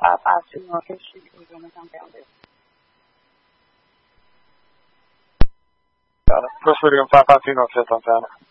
552 North 5th Street, Louisiana, unbounded. Got it. First Freedom 552 North 5th, unbounded.